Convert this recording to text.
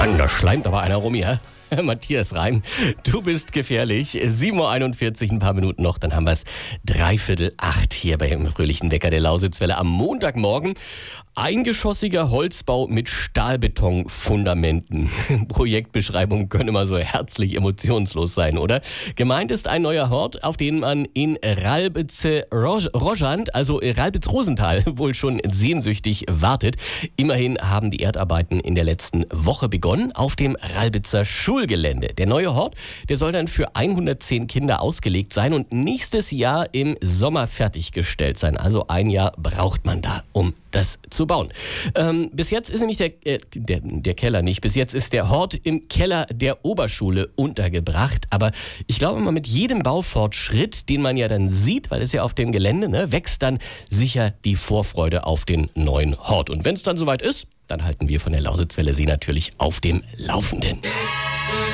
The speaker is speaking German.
Mann, da schleimt aber einer rum hier. Matthias Reim, du bist gefährlich. 7.41 Uhr, ein paar Minuten noch, dann haben wir es 7:45 hier beim fröhlichen Wecker der Lausitzwelle am Montagmorgen. Eingeschossiger Holzbau mit Stahlbetonfundamenten. Projektbeschreibungen können immer so herzlich emotionslos sein, oder? Gemeint ist ein neuer Hort, auf den man in Ralbitze-Roschand, also Ralbitz-Rosenthal, wohl schon sehnsüchtig wartet. Immerhin haben die Erdarbeiten in der letzten Woche begonnen auf dem Ralbitzer Schulgelände. Der neue Hort, der soll dann für 110 Kinder ausgelegt sein und nächstes Jahr im Sommer fertiggestellt sein. Also ein Jahr braucht man da, um das zu bauen. Bis jetzt ist nämlich der Keller nicht. Bis jetzt ist der Hort im Keller der Oberschule untergebracht. Aber ich glaube mal, mit jedem Baufortschritt, den man ja dann sieht, weil es ja auf dem Gelände, wächst dann sicher die Vorfreude auf den neuen Hort. Und wenn es dann soweit ist, dann halten wir von der Lausitzwelle Sie natürlich auf dem Laufenden.